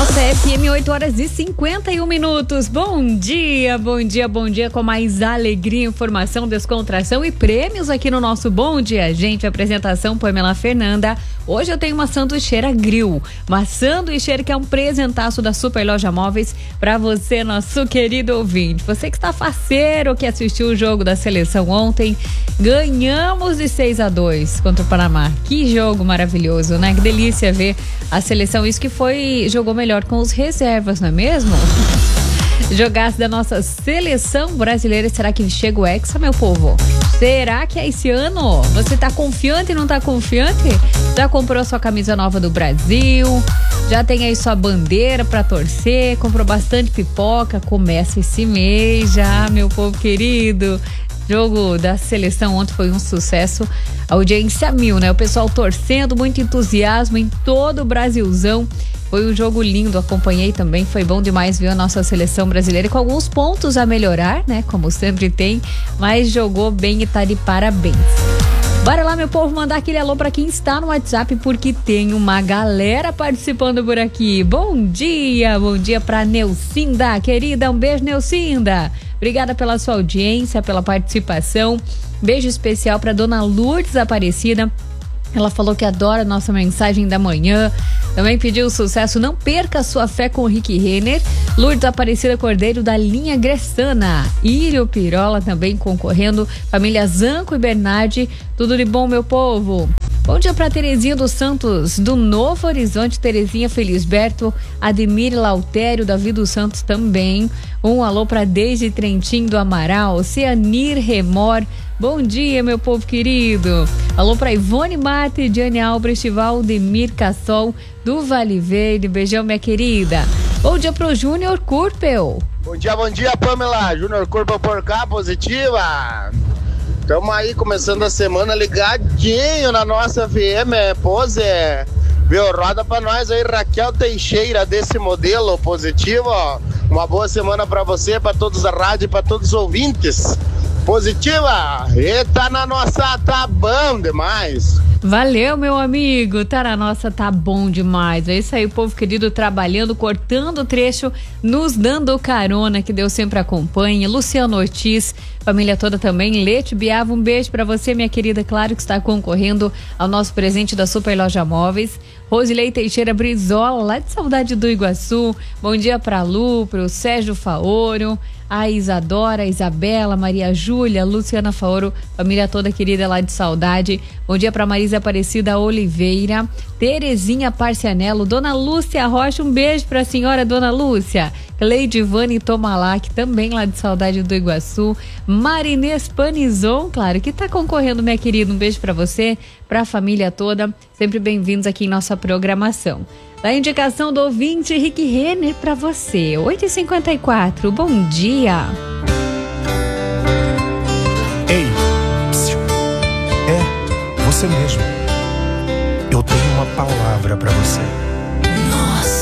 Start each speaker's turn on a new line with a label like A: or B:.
A: Nossa FM, 8 horas e 51 minutos. Bom dia, bom dia, bom dia, com mais alegria, informação, descontração e prêmios aqui no nosso Bom Dia, gente. Apresentação Pamela Fernanda. Hoje eu tenho uma sanduicheira grill, uma sanduicheira que é um presentaço da Super Loja Móveis para você, nosso querido ouvinte. Você que está faceiro, que assistiu o jogo da seleção ontem, ganhamos de 6-2 contra o Panamá. Que jogo maravilhoso, né? Que delícia ver a seleção, isso que jogou melhor com os reservas, não é mesmo? Jogasse da nossa seleção brasileira, será que chega o Hexa, meu povo? Será que é esse ano? Você tá confiante e não tá confiante? Já comprou sua camisa nova do Brasil? Já tem aí sua bandeira pra torcer? Comprou bastante pipoca? Começa esse mês já, meu povo querido. Jogo da seleção ontem foi um sucesso, audiência 1000, né? O pessoal torcendo, muito entusiasmo em todo o Brasilzão. Foi um jogo lindo, acompanhei também, foi bom demais ver a nossa seleção brasileira com alguns pontos a melhorar, né? Como sempre tem, mas jogou bem e tá de parabéns. Bora lá, meu povo, mandar aquele alô pra quem está no WhatsApp, porque tem uma galera participando por aqui. Bom dia pra Neucinda, querida, um beijo, Neucinda. Obrigada pela sua audiência, pela participação. Beijo especial pra dona Lourdes Aparecida. Ela falou que adora a nossa mensagem da manhã. Também pediu sucesso. Não perca a sua fé com o Rick Renner. Lourdes Aparecida Cordeiro da linha Gressana. Írio Pirola também concorrendo. Família Zanco e Bernardi. Tudo de bom, meu povo. Bom dia para Terezinha dos Santos do Novo Horizonte, Terezinha Felisberto, Ademir Lautério, Davi dos Santos também. Um alô para Deise Trentin do Amaral, Cianir Remor. Bom dia, meu povo querido. Alô para Ivone Mate, Diane Albrecht, Valdemir Cassol do Vale Verde. Beijão, minha querida. Bom dia pro Júnior Curpel.
B: Bom dia, Pamela. Júnior Curpel por cá, positiva. Estamos aí começando a semana ligadinho na nossa VM, pose. Viu, roda pra nós aí, Raquel Teixeira, desse modelo positivo, ó. Uma boa semana pra você, pra todos da rádio, pra todos os ouvintes. Positiva, eita, na nossa, tá bom demais.
A: Valeu, meu amigo, tá na nossa, tá bom demais. É isso aí, povo querido, trabalhando, cortando o trecho, nos dando carona, que Deus sempre acompanhe. Luciano Ortiz, família toda também. Lete Biava, um beijo pra você, minha querida, claro que está concorrendo ao nosso presente da Super Loja Móveis. Rosilei Teixeira Brizola, lá de Saudade do Iguaçu. Bom dia pra Lu, pro Sérgio Faoro, a Isadora, a Isabela, Maria Júlia, Luciana Faoro, família toda querida lá de Saudade. Bom dia pra Marisa Aparecida Oliveira, Terezinha Parcianello, Dona Lúcia Rocha, um beijo pra senhora Dona Lúcia. Cleidivane Tomalac, também lá de Saudade do Iguaçu. Marinês Panizon, claro, que tá concorrendo, minha querida. Um beijo pra você, pra família toda. Sempre bem-vindos aqui em nossa programação. Da indicação do ouvinte Rick Renner pra você. 8h54, bom dia.
C: Ei, psiu. É, você mesmo. Eu tenho uma palavra pra você.